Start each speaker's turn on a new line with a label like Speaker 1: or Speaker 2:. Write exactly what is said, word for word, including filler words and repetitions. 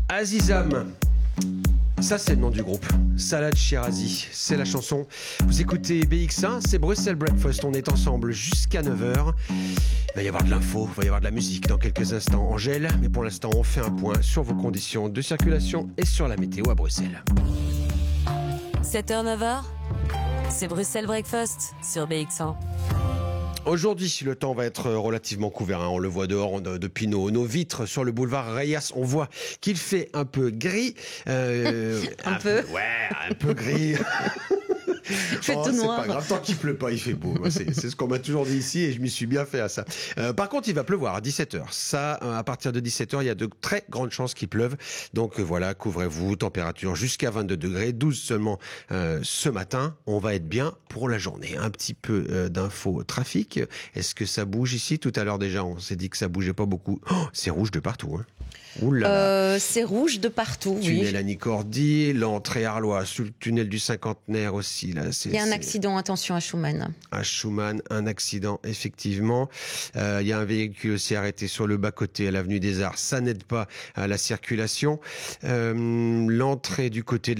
Speaker 1: Azizam. Ça, c'est le nom du groupe. Salade Shirazi, c'est la chanson. Vous écoutez B X un, c'est Bruxelles Breakfast. On est ensemble jusqu'à neuf heures. Il va y avoir de l'info, il va y avoir de la musique dans quelques instants. Angèle, mais pour l'instant, on fait un point sur vos conditions de circulation et sur la météo à Bruxelles.
Speaker 2: sept heures neuf heures, c'est Bruxelles Breakfast sur B X un.
Speaker 1: Aujourd'hui, le temps va être relativement couvert. Hein. On le voit dehors on, depuis nos, nos vitres sur le boulevard Reyas. On voit qu'il fait un peu gris. Euh,
Speaker 3: un,
Speaker 1: un
Speaker 3: peu.
Speaker 1: Ouais, un peu gris.
Speaker 3: Il fait
Speaker 1: oh,
Speaker 3: tout
Speaker 1: c'est
Speaker 3: noir.
Speaker 1: pas grave, tant qu'il pleut pas, il fait beau. C'est, c'est ce qu'on m'a toujours dit ici et je m'y suis bien fait à ça. Euh, par contre, il va pleuvoir à dix-sept heures. Ça, à partir de dix-sept heures, il y a de très grandes chances qu'il pleuve. Donc euh, voilà, couvrez-vous, température jusqu'à vingt-deux degrés, douze seulement euh, ce matin. On va être bien pour la journée. Un petit peu euh, d'infos trafic. Est-ce que ça bouge ici? Tout à l'heure déjà, on s'est dit que ça bougeait pas beaucoup. Oh, c'est rouge de partout. Hein. Ouh là là.
Speaker 3: Euh, c'est rouge de partout,
Speaker 1: Tunnel
Speaker 3: oui.
Speaker 1: à Nicordi, l'entrée Arlois, sous le tunnel du Cinquantenaire aussi. Là, c'est,
Speaker 3: Il y a un
Speaker 1: c'est...
Speaker 3: accident, attention à Schumann.
Speaker 1: À Schumann, un accident, effectivement. Euh, il y a un véhicule aussi arrêté sur le bas-côté à l'avenue des Arts. Ça n'aide pas à la circulation. Euh, l'entrée du côté de